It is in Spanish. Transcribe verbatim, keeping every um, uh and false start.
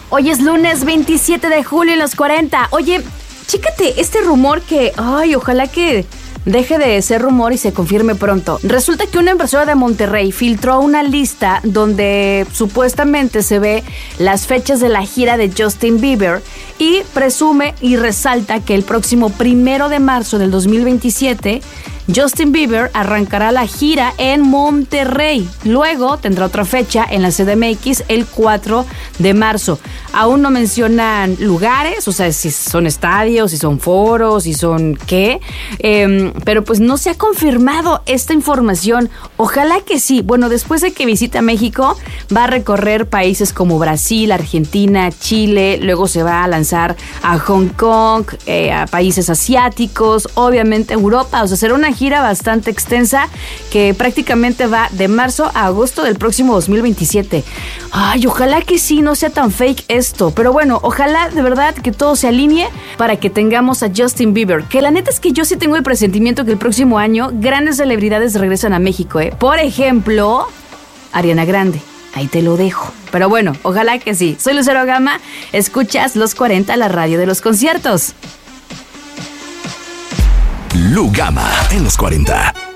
Hoy es lunes veintisiete de julio en los cuarenta. Oye, chécate este rumor que, ay, ojalá que deje de ser rumor y se confirme pronto. Resulta que una empresaria de Monterrey filtró una lista donde supuestamente se ve las fechas de la gira de Justin Bieber y presume y resalta que el próximo primero de marzo del dos mil veintisiete Justin Bieber arrancará la gira en Monterrey. Luego tendrá otra fecha en la C D M X el cuatro de marzo. Aún no mencionan lugares, o sea, si son estadios, si son foros, si son qué. Eh, pero pues no se ha confirmado esta información. Ojalá que sí. Bueno, después de que visite México, va a recorrer países como Brasil, Argentina, Chile. Luego se va a lanzar a Hong Kong, eh, a países asiáticos, obviamente Europa. O sea, será una gira bastante extensa que prácticamente va de marzo a agosto del próximo dos mil veintisiete. Ay, ojalá que sí, no sea tan fake esto. Pero bueno, ojalá de verdad que todo se alinee para que tengamos a Justin Bieber. Que la neta es que yo sí tengo el presentimiento que el próximo año grandes celebridades regresan a México, ¿eh? Por ejemplo, Ariana Grande. Ahí te lo dejo. Pero bueno, ojalá que sí. Soy Lucero Gama. Escuchas Los cuarenta, la radio de los conciertos. Lu Gama en los cuarenta.